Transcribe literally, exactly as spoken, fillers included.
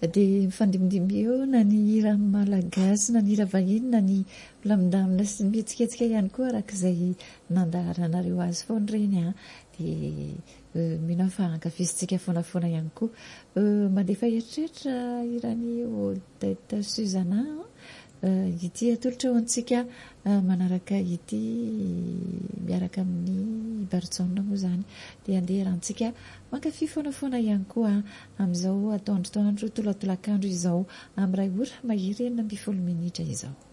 dia mifandimidimy eo na ny hira malagasy na ny hira vahiny na ny milamindamina sy mihetsiketsika ihany koa arak'izay nandaharanareo azy foana ireny a dia mino fa hankafizitsika foanafoana ihany koa mandefa eritreritra irany Odette Suzana ity atolotra ho antsika manaraka ity miaraka amin'ny Bartsona moa zany dia andeha rantsika mankafy foanafoana ihany koa amin'izao atoandrotoandro tolatolakandro izao amin'ny ray ora mahery enina ambin'ny folo minitra izao.